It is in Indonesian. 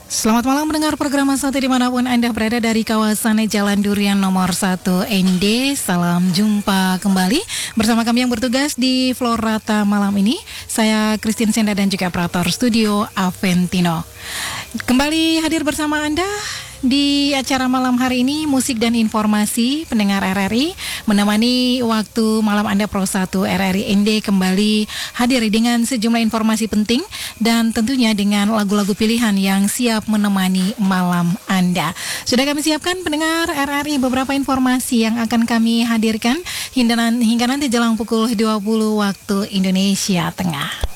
Selamat malam mendengar program Satu dimanapun Anda berada dari kawasan Jalan Durian nomor 1 ND. Salam jumpa kembali bersama kami yang bertugas di Florata malam ini. Saya Christine Senda dan juga operator studio Aventino. Kembali hadir bersama Anda di acara malam hari ini, musik dan informasi pendengar RRI, menemani waktu malam Anda Pro 1 RRI ND kembali hadir dengan sejumlah informasi penting dan tentunya dengan lagu-lagu pilihan yang siap menemani malam Anda. Sudah kami siapkan pendengar RRI beberapa informasi yang akan kami hadirkan hingga nanti jelang pukul 20 waktu Indonesia Tengah.